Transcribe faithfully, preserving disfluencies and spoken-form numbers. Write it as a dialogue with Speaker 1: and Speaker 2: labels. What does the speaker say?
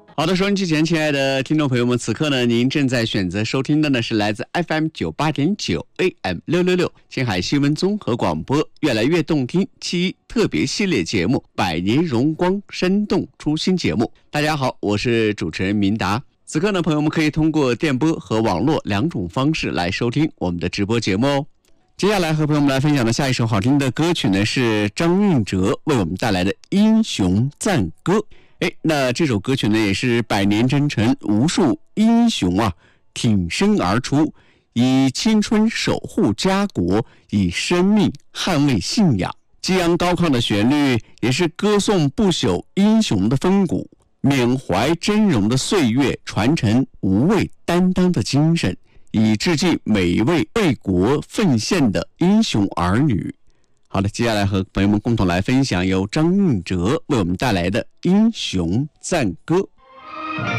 Speaker 1: 好的，收音机前亲爱的听众朋友们，此刻呢，您正在选择收听的呢是来自 F M 九八点九 A M 六六六青海新闻综合广播越来越动听七特别系列节目百年荣光生动出新节目。大家好，我是主持人明达。此刻呢，朋友们可以通过电波和网络两种方式来收听我们的直播节目哦。接下来和朋友们来分享的下一首好听的歌曲呢，是张运哲为我们带来的《英雄赞歌》。哎，那这首歌曲呢，也是百年征程，无数英雄啊挺身而出，以青春守护家国，以生命捍卫信仰。激昂高亢的旋律，也是歌颂不朽英雄的风骨，缅怀峥嵘的岁月，传承无畏担当的精神，以致敬每一位为国奉献的英雄儿女。好的，接下来和朋友们共同来分享由张运哲为我们带来的《英雄赞歌》。